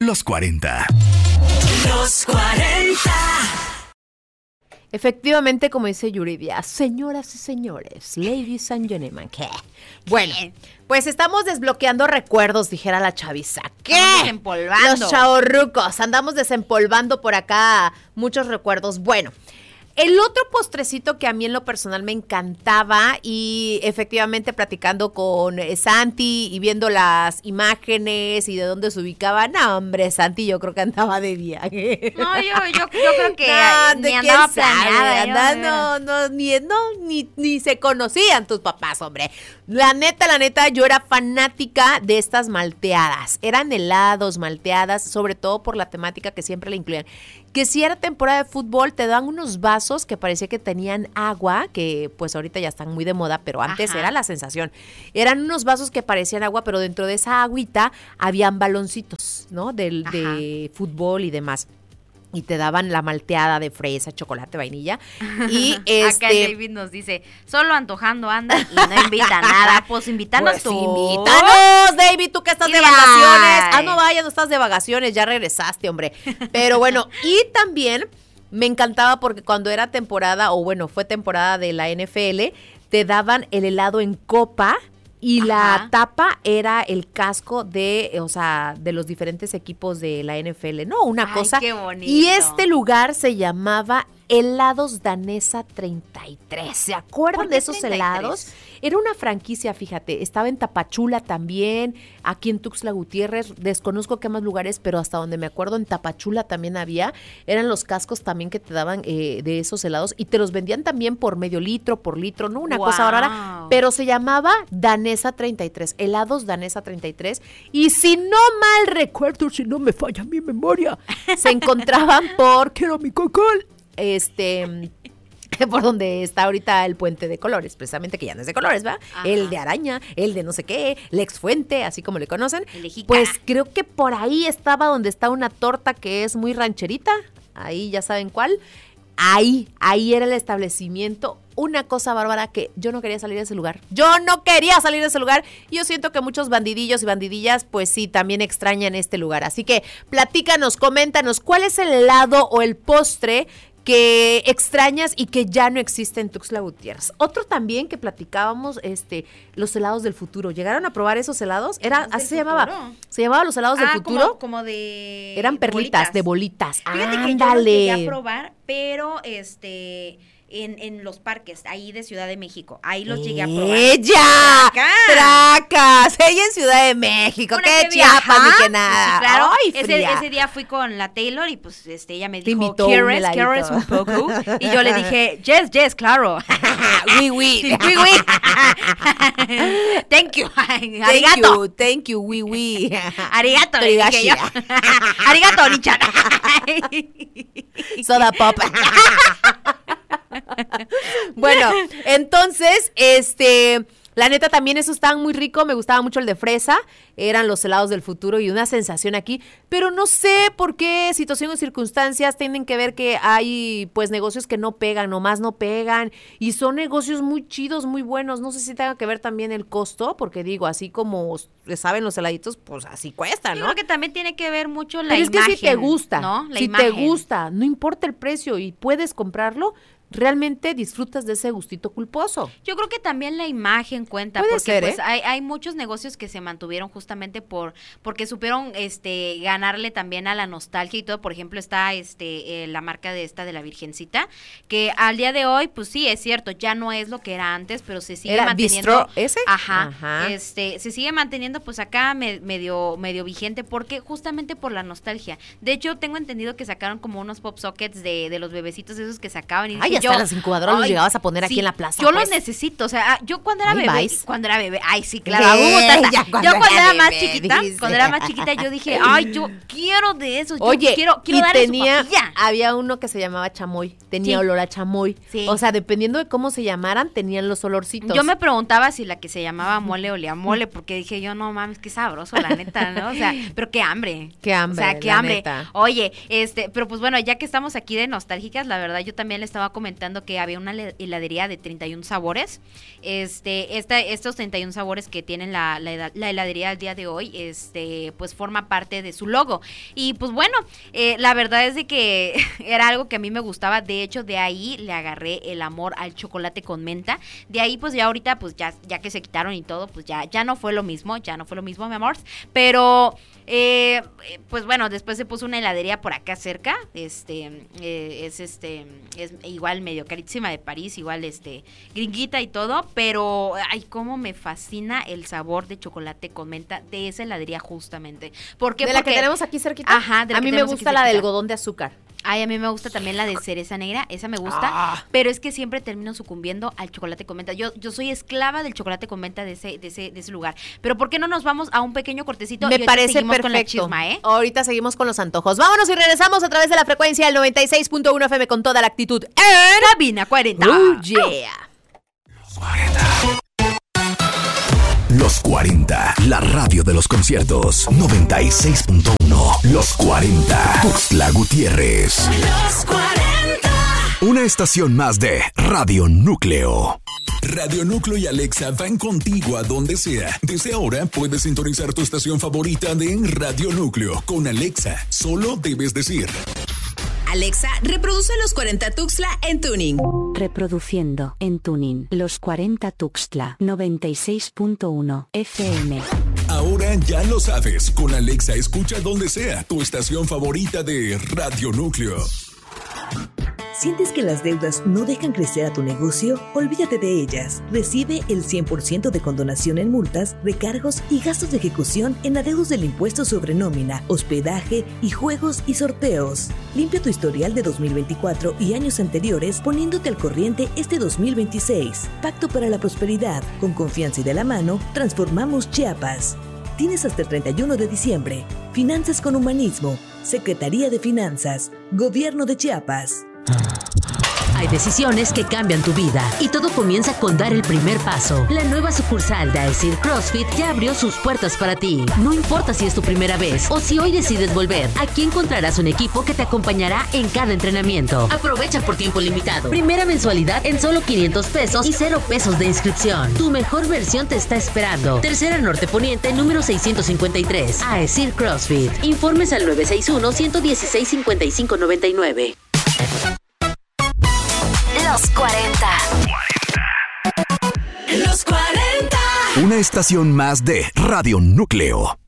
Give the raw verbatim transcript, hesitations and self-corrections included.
Los cuarenta. Los cuarenta. Efectivamente, como dice Yuridia, señoras y señores, ladies and gentlemen, ¿qué? Bueno, pues estamos desbloqueando recuerdos, dijera la chaviza. ¿Qué? Estamos desempolvando. Los chavorrucos, andamos desempolvando por acá muchos recuerdos. Bueno, el otro postrecito que a mí en lo personal me encantaba y efectivamente platicando con eh, Santi y viendo las imágenes y de dónde se ubicaba, no hombre, Santi yo creo que andaba de viaje. No, yo, yo, yo creo que No, ni ¿de andaba quién sabe? planeada. Anda, yo, no, no, ni, no ni, ni se conocían tus papás, hombre. La neta, la neta, yo era fanática de estas malteadas. Eran helados, malteadas, sobre todo por la temática que siempre le incluían. Que si era temporada de fútbol, te daban unos vasos que parecía que tenían agua, que pues ahorita ya están muy de moda, pero antes Ajá. era la sensación. Eran unos vasos que parecían agua, pero dentro de esa agüita habían baloncitos, ¿no? Del, de fútbol y demás. Y te daban la malteada de fresa, chocolate, vainilla. Y este... Acá David nos dice, solo antojando anda y no invita a nada. Pues invítanos Pues tú. invítanos, David, tú que estás de Ay. vacaciones. Ah, no vaya, no estás de vacaciones, ya regresaste, hombre. Pero bueno, y también me encantaba porque cuando era temporada, o bueno, fue temporada de la N F L, te daban el helado en copa. Y Ajá. la tapa era el casco de, o sea, de los diferentes equipos de la N F L, ¿no? Una Ay, cosa. qué bonito. Y este lugar se llamaba Helados Danesa treinta y tres. ¿Se acuerdan ¿Por qué de esos treinta y tres? helados? Era una franquicia, fíjate. Estaba en Tapachula también, aquí en Tuxtla Gutiérrez. Desconozco qué más lugares, pero hasta donde me acuerdo, en Tapachula también había. Eran los cascos también que te daban eh, de esos helados y te los vendían también por medio litro, por litro, ¿no? Una cosa Guau. rara. Pero se llamaba Danesa treinta y tres, helados Danesa treinta y tres. Y si no mal recuerdo, si no me falla mi memoria, se encontraban por, quiero mi cocol, este... por donde está ahorita el puente de colores, precisamente, que ya no es de colores, ¿verdad? Ajá. El de araña, el de no sé qué, Lex Fuente, así como le conocen. El de Jica. Pues creo que por ahí estaba donde está una torta que es muy rancherita, ahí ya saben cuál. Ahí, ahí era el establecimiento. Una cosa bárbara que yo no quería salir de ese lugar. Yo no quería salir de ese lugar. Y yo siento que muchos bandidillos y bandidillas, pues sí, también extrañan este lugar. Así que platícanos, coméntanos, ¿cuál es el helado o el postre que extrañas y que ya no existe en Tuxtla Gutiérrez? Otro también que platicábamos, este, los helados del futuro. ¿Llegaron a probar esos helados? Era, ¿Helados así del se llamaba. futuro? Se llamaban los helados del Ah, futuro. como, como de... Eran perlitas, de bolitas. bolitas. Fíjate Ándale. que yo los llegué a probar, pero este... En, en los parques, ahí de Ciudad de México. Ahí los llegué a probar. ¡Ella! Tracas. ¡Tracas! Ella en Ciudad de México. Una ¡Qué que chiapas viaja. ni que nada! Sí, claro. ¡Ay, ese, fría! ese día fui con la Taylor y pues este ella me Te dijo, invitó un ¿quieres? heladito. ¿Quieres un poco? Y yo le dije, yes, yes, claro. ¡Oui, oui! Sí, oui, oui. Thank you. Thank Arigato. you, thank you, oui, oui. Arigato, le dije yo. Arigato, Nichan. Soda pop. Bueno, entonces, este, la neta también esos estaban muy ricos, me gustaba mucho el de fresa, eran los helados del futuro y una sensación aquí, pero no sé por qué situaciones o circunstancias tienen que ver que hay pues negocios que no pegan, nomás no pegan y son negocios muy chidos, muy buenos, no sé si tenga que ver también el costo, porque digo, así como saben los heladitos, pues así cuesta, Yo ¿no? creo que también tiene que ver mucho la Pero es imagen. que si te gusta, ¿no? La si imagen. te gusta, no importa el precio y puedes comprarlo, realmente disfrutas de ese gustito culposo. Yo creo que también la imagen cuenta, Puede porque ser, pues ¿eh? hay, hay muchos negocios que se mantuvieron justamente por, porque supieron este ganarle también a la nostalgia y todo. Por ejemplo, está este eh, la marca de esta de la Virgencita, que al día de hoy, pues sí, es cierto, ya no es lo que era antes, pero se sigue ¿Era manteniendo. Bistro ese? Ajá, Ajá. este, se sigue manteniendo pues acá me- medio, medio vigente, porque justamente por la nostalgia. De hecho, tengo entendido que sacaron como unos pop sockets de, de los bebecitos esos que sacaban y Ay, dije hasta yo, las incubadoras los ay, llegabas a poner aquí sí, en la plaza, Yo pues. los necesito, o sea, ah, yo cuando era Ay, bebé, vais. cuando era bebé, ay sí, claro, Sí, uh, tata. ya cuando yo cuando era era más bebé, chiquita, dice. cuando era más chiquita, yo dije, ay, yo quiero de esos, yo Oye, quiero, quiero y darle tenía, su papilla. había uno que se llamaba chamoy, tenía Sí. olor a chamoy. Sí. O sea, dependiendo de cómo se llamaran, tenían los olorcitos. Yo me preguntaba si la que se llamaba mole olía a mole, porque dije yo, no mames, qué sabroso, la neta, ¿no? O sea, pero qué hambre. Qué hambre, O sea, qué la hambre. neta. Oye, este, pero pues bueno, ya que estamos aquí de nostálgicas, la verdad yo también le estaba comentando comentando que había una heladería de treinta y un sabores. Este, esta, estos treinta y un sabores que tienen la, la, la heladería al día de hoy, este, pues forma parte de su logo. Y pues bueno, eh, la verdad es de que era algo que a mí me gustaba. De hecho, de ahí le agarré el amor al chocolate con menta. De ahí, pues ya ahorita, pues ya, ya que se quitaron y todo, pues ya, ya no fue lo mismo, ya no fue lo mismo, mi amor. Pero, eh, pues bueno, después se puso una heladería por acá cerca. Este, eh, es este, es igual medio carísima de París, igual este, gringuita y todo. Pero, ay, cómo me fascina el sabor de chocolate con menta de esa heladería justamente. ¿Por qué? ¿De la Porque que tenemos aquí cerquita? Ajá, de la a que mí me tenemos gusta aquí la del cerquita. algodón de azúcar. Ay, a mí me gusta también la de cereza negra, esa me gusta, Ah. pero es que siempre termino sucumbiendo al chocolate con menta. Yo, yo soy esclava del chocolate con menta de ese, de ese, de ese lugar. Pero ¿por qué no nos vamos a un pequeño cortecito? Me y ahorita parece seguimos perfecto. con la chisma, ¿eh? Ahorita seguimos con los antojos. Vámonos y regresamos a través de la frecuencia del noventa y seis punto uno F M con toda la actitud en Cabina cuarenta. Oh, yeah. Los cuarenta, la radio de los conciertos. noventa y seis punto uno. Los cuarenta. Tuxtla Gutiérrez. Los cuarenta. Una estación más de Radio Núcleo. Radio Núcleo y Alexa van contigo a donde sea. Desde ahora puedes sintonizar tu estación favorita de Radio Núcleo. Con Alexa, solo debes decir: Alexa, reproduce los cuarenta Tuxtla en tuning. Reproduciendo en tuning Los cuarenta Tuxtla noventa y seis punto uno F M. Ahora ya lo sabes. Con Alexa escucha donde sea tu estación favorita de Radio Núcleo. ¿Sientes que las deudas no dejan crecer a tu negocio? Olvídate de ellas. Recibe el cien por ciento de condonación en multas, recargos y gastos de ejecución en adeudos del impuesto sobre nómina, hospedaje y juegos y sorteos. Limpia tu historial de dos mil veinticuatro y años anteriores poniéndote al corriente este dos mil veintiséis. Pacto para la prosperidad. Con confianza y de la mano, transformamos Chiapas. Tienes hasta el treinta y uno de diciembre. Finanzas con humanismo. Secretaría de Finanzas. Gobierno de Chiapas. Hay decisiones que cambian tu vida y todo comienza con dar el primer paso. La nueva sucursal de Aesir CrossFit ya abrió sus puertas para ti. No importa si es tu primera vez o si hoy decides volver, aquí encontrarás un equipo que te acompañará en cada entrenamiento. Aprovecha por tiempo limitado. Primera mensualidad en solo quinientos pesos y cero pesos de inscripción. Tu mejor versión te está esperando. Tercera Norte Poniente, número seiscientos cincuenta y tres. Aesir CrossFit. Informes al nueve seis uno, uno uno seis, cinco cinco nueve nueve. Los cuarenta. Los cuarenta. Una estación más de Radio Núcleo.